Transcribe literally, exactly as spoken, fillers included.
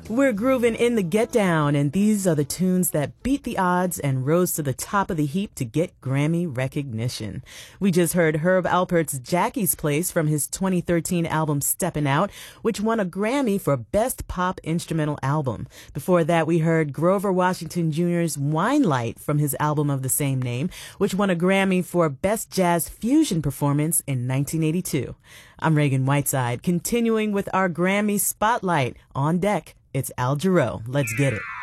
We're grooving in the Get Down, and these are the tunes that beat the odds and rose to the top of the heap to get Grammy recognition. We just heard Herb Alpert's Jackie's Place from his twenty thirteen album Steppin' Out, which won a Grammy for Best Pop Instrumental Album. Before that, we heard Grover Washington Junior's Wine Light from his album of the same name, which won a Grammy for Best Jazz Fusion Performance in nineteen eighty-two. I'm Reagan Whiteside, continuing with our Grammy Spotlight. On deck, it's Al Jarreau. Let's get it.